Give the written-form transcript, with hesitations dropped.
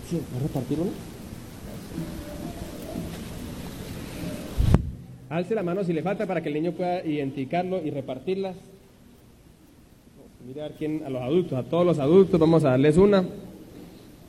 Sí, ¿va a repartir una? Alce la mano si le falta para que el niño pueda identificarlo y repartirlas. Mira a ver quién, a los adultos, a todos los adultos, vamos a darles una.